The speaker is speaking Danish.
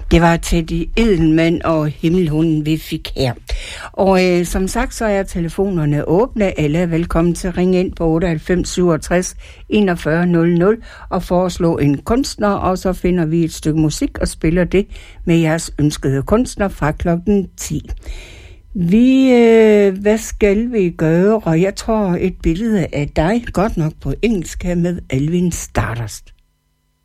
Det var Teddy Edelmann og Himmelhunden, vi fik her. Og som sagt, så er telefonerne åbne. Alle er velkommen til at ringe ind på 98 67 41 00 og foreslå en kunstner, og så finder vi et stykke musik og spiller det med jeres ønskede kunstner fra klokken 10. Hvad skal vi gøre? Og jeg tror et billede af dig, godt nok på engelsk her med Alvin Stardust.